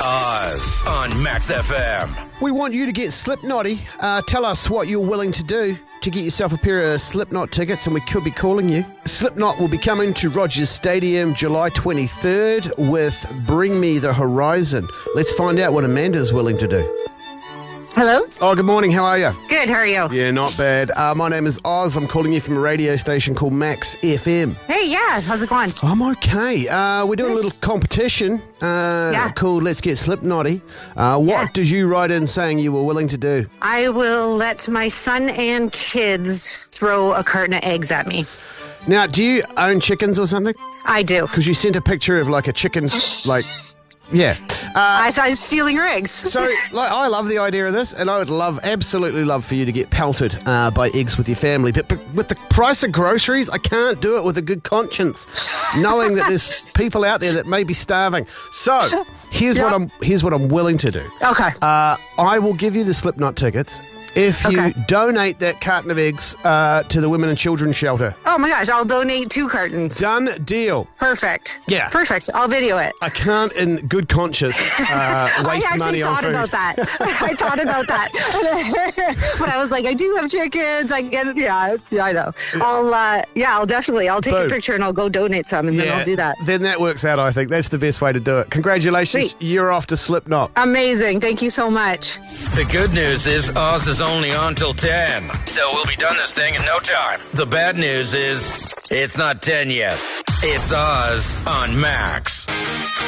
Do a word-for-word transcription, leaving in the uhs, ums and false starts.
Oz on Max F M. We want you to get Slipknotty. Uh, tell us what you're willing to do to get yourself a pair of Slipknot tickets, and we could be calling you. Slipknot will be coming to Rogers Stadium July twenty-third with Bring Me the Horizon. Let's find out what Amanda's willing to do. Hello? Oh, good morning. How are you? Good, how are you? Yeah, not bad. Uh, my name is Oz. I'm calling you from a radio station called Max F M. Hey, yeah, how's it going? I'm okay. Uh, we're doing a little competition uh, Yeah. called Let's Get Slipknotty. Uh, what Yeah. did you write in saying you were willing to do? I will let my son and kids throw a carton of eggs at me. Now, do you own chickens or something? I do. Because you sent a picture of like a chicken, like, yeah. Uh, I started stealing your eggs. so, like, I love the idea of this, and I would love, absolutely love for you to get pelted uh, by eggs with your family. But, but with the price of groceries, I can't do it with a good conscience, knowing that there's people out there that may be starving. So, here's what Yeah. I'm here's what I'm willing to do. Okay. Uh, I will give you the Slipknot tickets if you Okay. donate that carton of eggs uh, to the Women and Children's Shelter. Oh my gosh, I'll donate two cartons. Done deal. Perfect. Yeah. Perfect. I'll video it. I can't, in good conscience, uh, I waste actually money on thought food. about that. I thought about that. But I was like, I do have chickens. I get yeah, yeah, I know. I'll uh, yeah, I'll definitely I'll take Boom. a picture and I'll go donate some and then I'll do that. Then that works out, I think. That's the best way to do it. Congratulations. Sweet. You're off to Slipknot. Amazing. Thank you so much. The good news is Oz is only on till ten, so we'll be done this thing in no time. The bad news is it's not ten yet. It's Oz on Max.